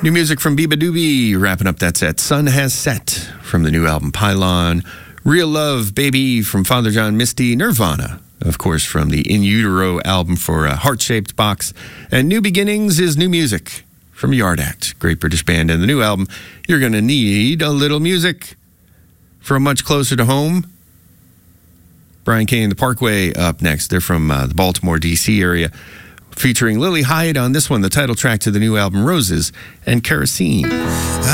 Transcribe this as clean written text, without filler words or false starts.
New music from Biba Doobie, wrapping up that set. Sun Has Set from the new album Pylon. Real Love, Baby from Father John Misty. Nirvana, of course, from the In Utero album for Heart-Shaped Box. And New Beginnings is new music from Yard Act, great British band. And the new album, You're Gonna Need a Little Music. From much closer to home, Brian Kane, The Parkway, up next. They're from the Baltimore, D.C. area, featuring Lily Hyde on this one, the title track to the new album, Roses and Kerosene.